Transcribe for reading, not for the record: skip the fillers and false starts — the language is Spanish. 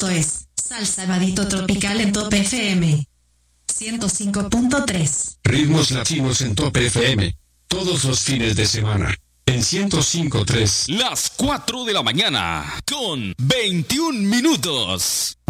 Esto es Salsa Vadito Tropical en Top FM 105.3. Ritmos latinos en Top FM. Todos los fines de semana. En 105.3. Las 4 de la mañana. Con 21 minutos.